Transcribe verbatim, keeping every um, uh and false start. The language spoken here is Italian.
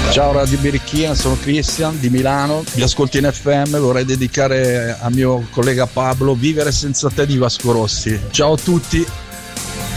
Ciao Radio Birichina, sono Christian di Milano, vi ascolto in F M, vorrei dedicare a mio collega Pablo Vivere senza te di Vasco Rossi. Ciao a tutti.